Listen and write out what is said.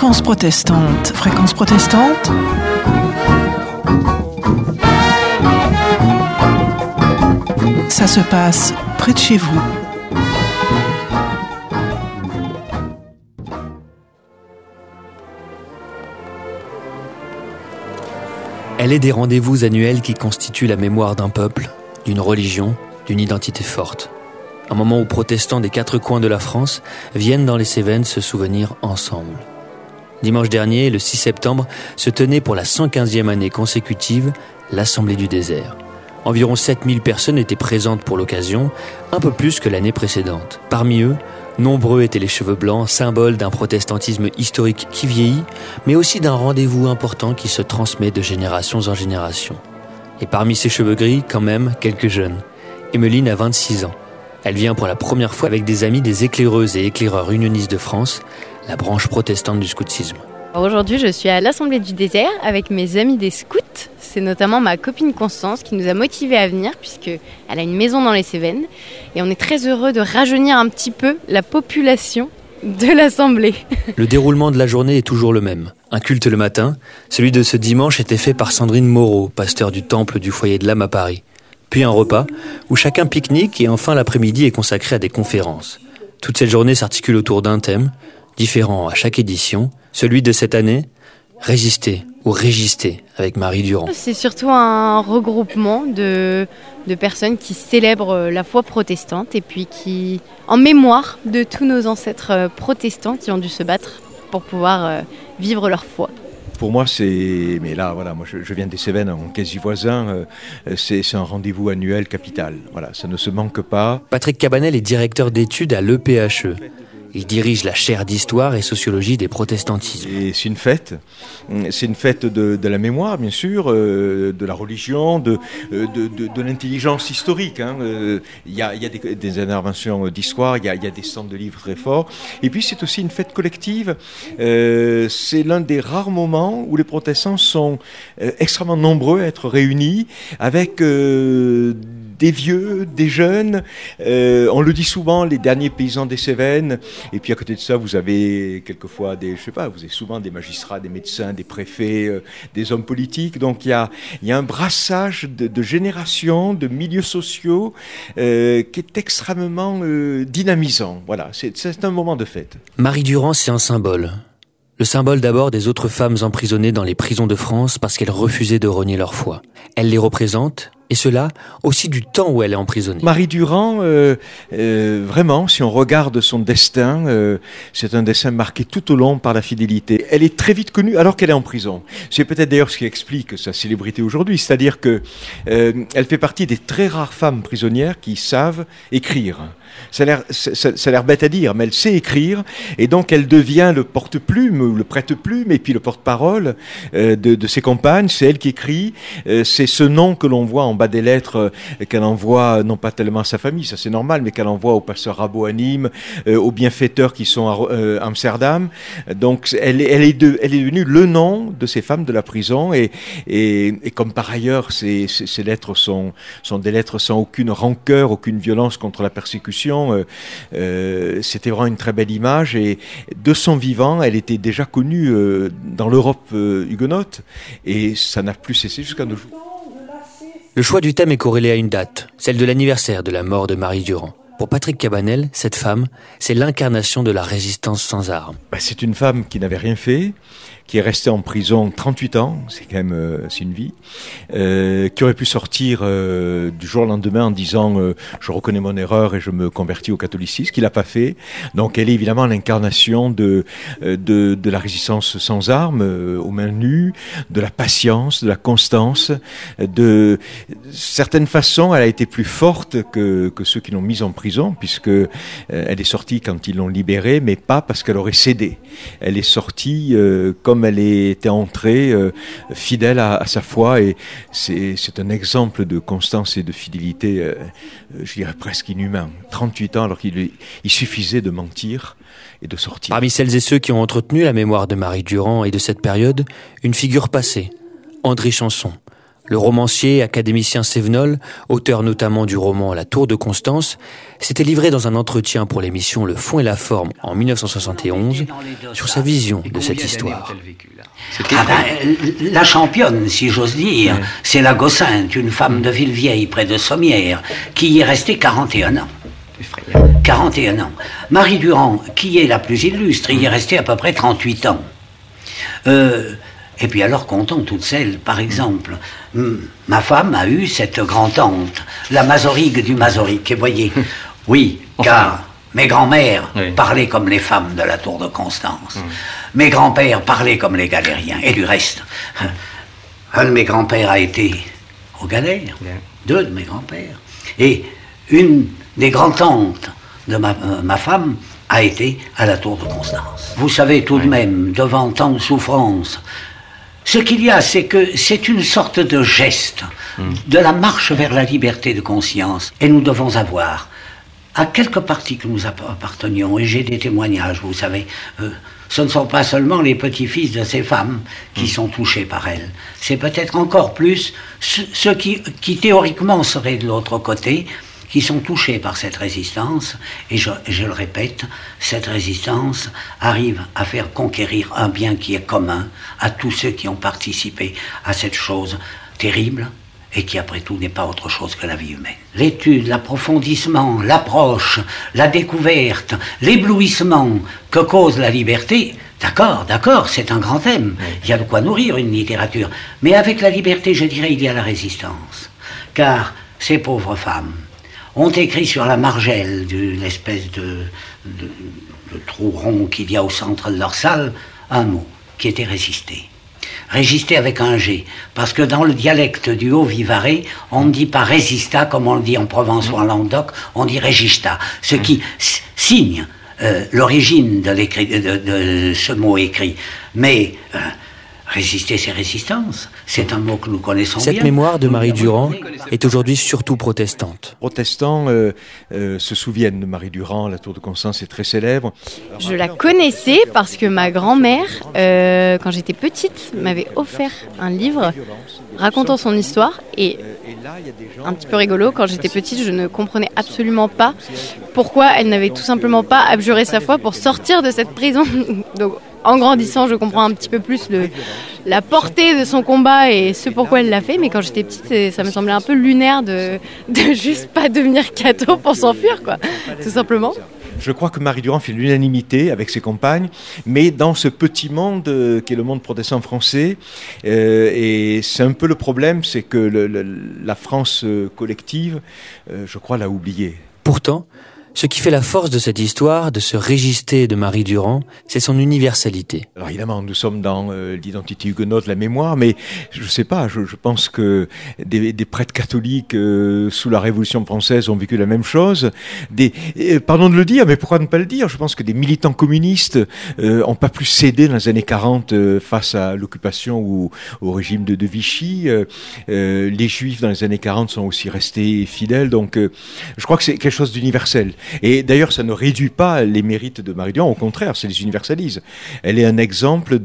Fréquence protestante. Fréquence protestante. Ça se passe près de chez vous. Elle est des rendez-vous annuels qui constituent la mémoire d'un peuple, d'une religion, d'une identité forte. Un moment où protestants des 4 coins de la France viennent dans les Cévennes se souvenir ensemble. Dimanche dernier, le 6 septembre, se tenait pour la 115e année consécutive l'Assemblée du désert. Environ 7000 personnes étaient présentes pour l'occasion, un peu plus que l'année précédente. Parmi eux, nombreux étaient les cheveux blancs, symbole d'un protestantisme historique qui vieillit, mais aussi d'un rendez-vous important qui se transmet de génération en génération. Et parmi ces cheveux gris, quand même, quelques jeunes. Emmeline a 26 ans. Elle vient pour la première fois avec des amis des éclaireuses et éclaireurs unionistes de France, la branche protestante du scoutisme. Aujourd'hui, je suis à l'Assemblée du désert avec mes amis des scouts. C'est notamment ma copine Constance qui nous a motivés à venir puisqu'elle a une maison dans les Cévennes. Et on est très heureux de rajeunir un petit peu la population de l'Assemblée. Le déroulement de la journée est toujours le même. Un culte le matin, celui de ce dimanche était fait par Sandrine Moreau, pasteur du temple du foyer de l'âme à Paris. Puis un repas où chacun pique-nique et enfin l'après-midi est consacré à des conférences. Toute cette journée s'articule autour d'un thème, différent à chaque édition. Celui de cette année, résister ou régister avec Marie Durand. C'est surtout un regroupement de personnes qui célèbrent la foi protestante et puis qui, en mémoire de tous nos ancêtres protestants qui ont dû se battre pour pouvoir vivre leur foi. Pour moi, mais là, voilà, moi je viens des Cévennes, en quasi voisin, c'est un rendez-vous annuel capital. Voilà, ça ne se manque pas. Patrick Cabanel est directeur d'études à l'EPHE. Il dirige la chaire d'histoire et sociologie des protestantismes. Et c'est une fête de la mémoire, bien sûr, de la religion, de l'intelligence historique. Il y a des interventions d'histoire, il y a des stands de livres très forts. Et puis c'est aussi une fête collective. C'est l'un des rares moments où les protestants sont extrêmement nombreux à être réunis avec des vieux, des jeunes. On le dit souvent, les derniers paysans des Cévennes. Et puis à côté de ça, vous avez quelquefois vous avez souvent des magistrats, des médecins, des préfets, des hommes politiques. Donc il y a un brassage de générations, de milieux sociaux qui est extrêmement dynamisant. Voilà, c'est un moment de fête. Marie Durand, c'est un symbole. Le symbole d'abord des autres femmes emprisonnées dans les prisons de France parce qu'elles refusaient de renier leur foi. Elle les représente, et cela aussi du temps où elle est emprisonnée. Marie Durand, vraiment, si on regarde son destin, c'est un destin marqué tout au long par la fidélité. Elle est très vite connue alors qu'elle est en prison. C'est peut-être d'ailleurs ce qui explique sa célébrité aujourd'hui, c'est-à-dire que elle fait partie des très rares femmes prisonnières qui savent écrire. Ça a l'air bête à dire, mais elle sait écrire, et donc elle devient le porte-plume, ou le prête-plume, et puis le porte-parole de ses compagnes. C'est elle qui écrit, c'est ce nom que l'on voit en bas des lettres qu'elle envoie, non pas tellement à sa famille, ça c'est normal, mais qu'elle envoie au pasteur Rabot à Nîmes, aux bienfaiteurs qui sont à Amsterdam. Donc elle est devenue le nom de ces femmes de la prison, et comme par ailleurs ces lettres sont des lettres sans aucune rancœur, aucune violence contre la persécution. C'était vraiment une très belle image, et de son vivant, elle était déjà connue dans l'Europe huguenote, et ça n'a plus cessé jusqu'à nos jours. Le choix du thème est corrélé à une date, celle de l'anniversaire de la mort de Marie Durand. Pour Patrick Cabanel, cette femme, c'est l'incarnation de la résistance sans armes. C'est une femme qui n'avait rien fait, qui est restée en prison 38 ans, c'est quand même c'est une vie, qui aurait pu sortir du jour au lendemain en disant je reconnais mon erreur et je me convertis au catholicisme, qu'il n'a pas fait. Donc elle est évidemment l'incarnation de la résistance sans armes, aux mains nues, de la patience, de la constance. De certaines façons, elle a été plus forte que ceux qui l'ont mise en prison, puisque elle est sortie quand ils l'ont libérée, mais pas parce qu'elle aurait cédé. Elle est sortie comme elle était entrée, fidèle à sa foi, et c'est un exemple de constance et de fidélité, je dirais presque inhumain. 38 ans alors qu'il suffisait de mentir et de sortir. Parmi celles et ceux qui ont entretenu la mémoire de Marie Durand et de cette période, une figure passée, André Chanson. Le romancier académicien Cévenol, auteur notamment du roman La Tour de Constance, s'était livré dans un entretien pour l'émission Le Fond et la Forme en 1971 sur sa vision de cette histoire. La championne, si j'ose dire, c'est la Gossinte, une femme de Villevieille près de Sommières, qui y est restée 41 ans. 41 ans. Marie Durand, qui est la plus illustre, y est restée à peu près 38 ans. Et puis alors comptons toutes celles, par exemple, ma femme a eu cette grand-tante, la Mazorigue du Mazorique, et voyez, oui, car mes grands-mères parlaient comme les femmes de la Tour de Constance, mes grands-pères parlaient comme les galériens, et du reste, un de mes grands-pères a été aux galères, deux de mes grands-pères, et une des grands-tantes de ma femme a été à la Tour de Constance. Vous savez tout de même, devant tant de souffrances, ce qu'il y a, c'est que c'est une sorte de geste, de la marche vers la liberté de conscience. Et nous devons avoir, à quelques partis que nous appartenions, et j'ai des témoignages, vous savez, ce ne sont pas seulement les petits-fils de ces femmes qui sont touchés par elles. C'est peut-être encore plus ceux qui théoriquement seraient de l'autre côté, qui sont touchés par cette résistance, et je le répète, cette résistance arrive à faire conquérir un bien qui est commun à tous ceux qui ont participé à cette chose terrible, et qui après tout n'est pas autre chose que la vie humaine. L'étude, l'approfondissement, l'approche, la découverte, l'éblouissement que cause la liberté, d'accord, c'est un grand thème, il y a de quoi nourrir une littérature, mais avec la liberté, je dirais, il y a la résistance, car ces pauvres femmes ont écrit sur la margelle d'une espèce de trou rond qu'il y a au centre de leur salle, un mot, qui était résister. Résister avec un G, parce que dans le dialecte du Haut-Vivarais, on ne dit pas résista, comme on le dit en Provence ou en Languedoc, on dit régista, ce qui signe l'origine de ce mot écrit. Mais résister, c'est résistance. C'est un mot que nous connaissons bien. Cette mémoire de Marie Durand est aujourd'hui surtout protestante. Protestants se souviennent de Marie Durand, la Tour de Constance est très célèbre. Je la connaissais parce que ma grand-mère, quand j'étais petite, m'avait offert un livre racontant son histoire. Et un petit peu rigolo, quand j'étais petite, je ne comprenais absolument pas pourquoi elle n'avait tout simplement pas abjuré sa foi pour sortir de cette prison. Donc, en grandissant, je comprends un petit peu plus la portée de son combat et ce pourquoi elle l'a fait. Mais quand j'étais petite, ça me semblait un peu lunaire de juste pas devenir catho pour s'enfuir, quoi, tout simplement. Je crois que Marie Durand fait l'unanimité avec ses compagnes, mais dans ce petit monde qui est le monde protestant français, et c'est un peu le problème, c'est que la France collective, je crois, l'a oubliée. Pourtant, ce qui fait la force de cette histoire, de ce régister de Marie Durand, c'est son universalité. Alors évidemment, nous sommes dans l'identité huguenote, la mémoire, mais je sais pas, je pense que des prêtres catholiques sous la Révolution française ont vécu la même chose. Pardon de le dire, mais pourquoi ne pas le dire? Je pense que des militants communistes ont pas plus cédé dans les années 40 face à l'occupation ou au régime de Vichy. Les Juifs dans les années 40 sont aussi restés fidèles, donc je crois que c'est quelque chose d'universel. Et d'ailleurs, ça ne réduit pas les mérites de Marie Durand, au contraire, ça les universalise. Elle est un exemple